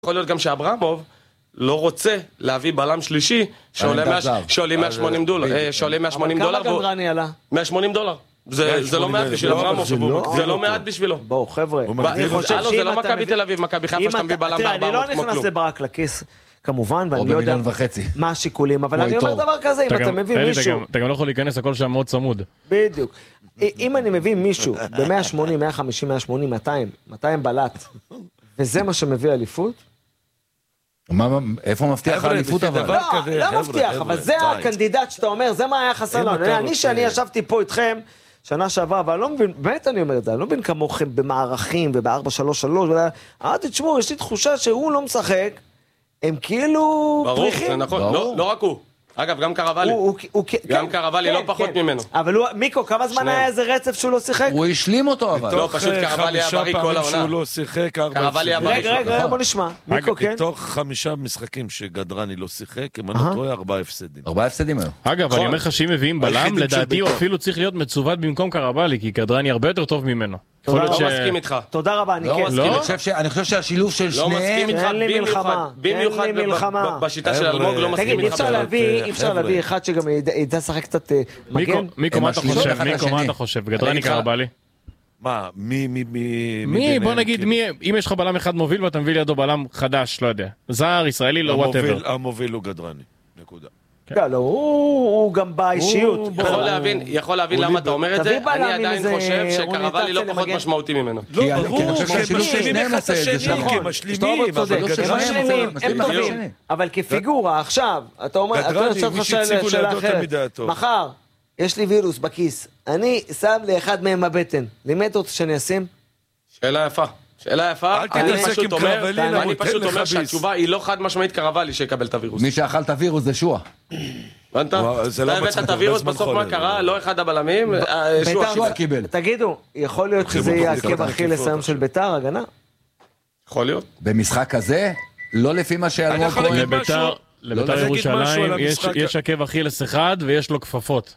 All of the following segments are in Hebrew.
יכול להיות גם שאברמוב לא רוצה להביא בלם שלישי שעולה 180 דולר. שעולה 180 דולר. כמה גדרני עלה? 180 דולר. זה לא מעט בשביל אברמוב. זה לא מעט בשבילו. בואו חבר'ה. זה לא מכבי תל אביב, מכבי חיפה שאתה מביא בלם ב-400 אני לא נכנס לברק לכיס. כמובן, ואני לא יודע מה השיקולים, אבל אני אומר דבר כזה, אם אתה מביא מישהו... אתה גם לא יכול להיכנס, הכל שם מאוד צמוד. בדיוק. אם אני מביא מישהו ב-180, 150, 180, 200 בלט, וזה מה שמביא אליפות? איפה מבטיח האליפות אבל? לא מבטיח, אבל זה הקנדידט שאתה אומר, זה מה היה חסר לנו. שאני ישבתי פה איתכם שנה שעברה, אבל אני לא מבין, באמת אני אומר את זה, אני לא מבין כמוכם במערכים וב-4-3-3, אמרתי, תשמעו, יש לי תחושה שהוא לא משחק, הם כאילו פריחים. ברור, זה נכון, לא רק הוא. אגב, גם קרבלי. גם קרבלי לא פחות ממנו. אבל מיקו, כמה זמן היה איזה רצף שהוא לא שיחק? הוא השלים אותו אבל. לא, פשוט קרבלי היה בריא כל העונה. שהוא לא שיחק, קרבלי היה בריא. רגע, בוא נשמע. מיקו, כן? בתוך 5 משחקים שגדרני לא שיחק, הם לא 4 הפסדים. 4 הפסדים היום. אגב, אני אומר לך שאם מביאים בלם, לדעתי הוא אפילו צריך להיות מצוות במקום קרבלי, כי גדרני הרבה יותר טוב ממנו. לא מסכים איתך. תודה רבה, אני כן. אני חושב שהשילוב של שניהם... אין לי מלחמה. בשיטה של אלמוג לא מסכים איתך. תגיד, אי אפשר להביא אחד שגם ידע לשחק קצת מגן. מיקו, מה אתה חושב? גדרני קרבלי? מה, בוא נגיד, אם יש לך בלם אחד מוביל ואתה מביא לידו בלם חדש, לא יודע. זר, ישראלי, לא whatever. המוביל הוא גדרני, נקודה. לא, הוא גם באישיות. יכול להבין למה אתה אומר את זה, אני עדיין חושב שקרבלי לא פחות משמעותי ממנו. לא, ברור, כי הם משלימים אחד השני, כי הם משלימים, הם טובים, אבל כפיגורה, עכשיו, אתה אומר, שאלה אחרת, מחר, יש לי וירוס בכיס, אני שם לאחד מהם הבטן, לימד אותי שאני אשים? שאלה יפה. אני פשוט אומר שהתשובה היא לא חד משמעית קרבלי שיקבל את הווירוס. מי שאכל את הווירוס זה שועה. הבנת? אתה הבאת את הווירוס בסוף מה קרה? לא אחד הבלמים, שועה קיבל. תגידו, יכול להיות שזה יהיה עקב אכילס היום של ביתר, הגנה? יכול להיות. במשחק הזה, לא לפי מה שאלמוג רואה. לביתר ירושלים יש עקב אכילס אחד ויש לו כפפות.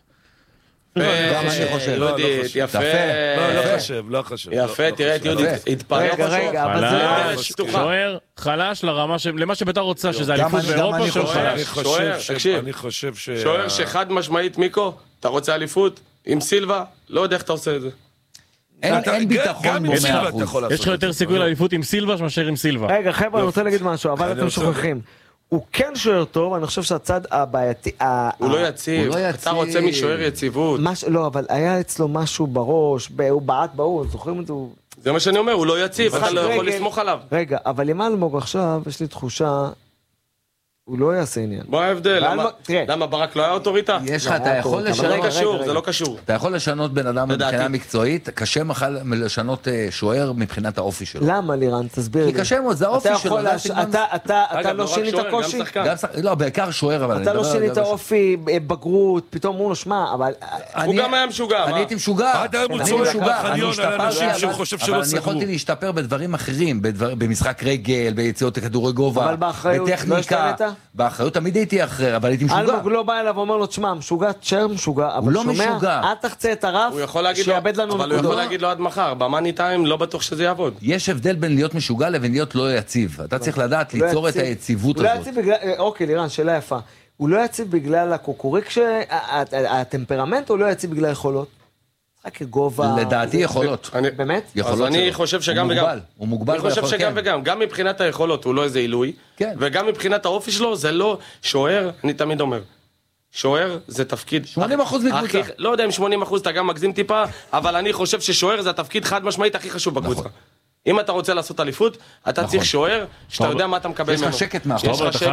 גם אני חושב. יפה. לא חשב. יפה, תראה את יהודית, התפרע רגע, אבל זה לא... שוער חלש למה שביתר רוצה, שזה אליפות באירופה, שוער חלש. אני חושב ש... שוער שחד משמעית, מיקו, אתה רוצה אליפות? עם סילבה? לא יודע איך אתה עושה את זה. אין ביטחון בו 100%. יש לך יותר סיכוי לאליפות עם סילבה מאשר עם סילבה. רגע, חבר'ה, אני רוצה להגיד משהו, אבל אתם שוכחים. הוא כן שוער טוב, אני חושב שהצד הבעייתי... הוא לא יציב, אתה רוצה משוער יציבות. לא, אבל היה אצלו משהו בראש, הוא בעט באור, זוכרים את זה? זה מה שאני אומר, הוא לא יציב, אתה לא יכול לסמוך עליו. רגע, אבל עם אלמוג עכשיו, יש לי תחושה, הוא לא יעשה עניין. מה ההבדל? למה ברק לא היה אוטוריטה? יש לך, אתה יכול לשנות... זה לא קשור. אתה יכול לשנות בן אדם מבחינה מקצועית, קשה לשנות שוער מבחינת האופי שלו. למה לירן? תסביר לי. כי קשה מאוד, זה האופי שלו. אתה לא שינית קושי? לא, בעיקר שוער, אבל... אתה לא שינית אופי, בגרות, פתאום הוא נשמע, אבל... הוא גם היה משוגע. אני הייתי משוגע. עד היום הוא צועק בחניון על אנשים שהוא חושב שלא סגרו. אבל אני יכולתי להשתפר בדברים אחרים, במשחק רגל, ביציאות כדורי גובה, בטכניקה. באחריות תמיד הייתי אחר, אבל הייתי משוגע. אלמוג לא בא אליו ואומר לו, תשמע, משוגע, תשאר משוגע, אבל שומע, אל תחצה את הרף, שיאבד לנו נקודות. אבל הוא יכול להגיד לו עד מחר, במאני טיים לא בטוח שזה יעבוד. יש הבדל בין להיות משוגע לבין להיות לא יציב. אתה צריך לדעת ליצור את היציבות הזאת. אוקיי, לירן, שאלה יפה. הוא לא יציב בגלל הקוקוריק, הטמפרמנט, או לא יציב בגלל יכולות? כגובה... לדעתי יכולות. באמת? אז אני חושב שגם וגם. הוא מוגבל. אני חושב שגם וגם. גם מבחינת היכולות הוא לא איזה עילוי. וגם מבחינת האופי שלו זה לא שוער, אני תמיד אומר. שוער זה תפקיד... 80% מקבוצה. לא יודע אם 80% אתה גם מגזים טיפה, אבל אני חושב ששוער זה התפקיד חד משמעית הכי חשוב בקבוצה. אם אתה רוצה לעשות אליפות, אתה צריך שוער שאתה יודע מה אתה מקבל ממנו. יש לך שקט מאחור.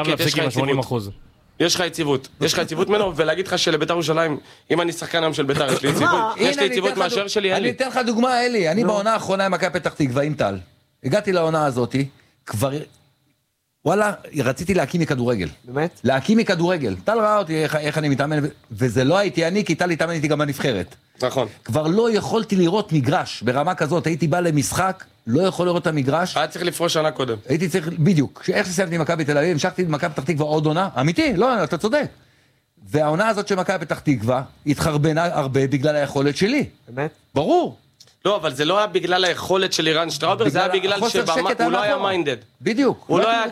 יש לך יציבות ממנו, ולהגיד לך שלביתר ירושלים, אם אני שחקן היום של ביתר, יש לי יציבות מהשוער שלי, אני אתן לך דוגמה, אלי, אני בעונה האחרונה עם מכבי פתח תקווה עם טל, הגעתי לעונה הזאת, כבר, וואלה, רציתי להקים מכדורגל. באמת? להקים מכדורגל. טל ראה אותי איך אני מתאמן, וזה לא הייתי אני, כי טל התאמן איתי גם בנבחרת. נכון. כבר לא יכולתי לראות מגרש, ברמה כזאת, הייתי בא למשחק, לא יכול לראות את המגרש. היה צריך לפרוש שנה קודם. הייתי צריך, בדיוק, איך שסיימתי עם מכבי תל אביב, המשכתי עם מכבי פתח תקווה עוד עונה, אמיתי, לא, אתה צודק. והעונה הזאת של מכבי פתח תקווה התחרבנה הרבה בגלל היכולת שלי. באמת? ברור. לא, אבל זה לא היה בגלל היכולת של לירן שטראובר, זה היה בגלל שהוא לא היה מיינדד. בדיוק. הוא לא היה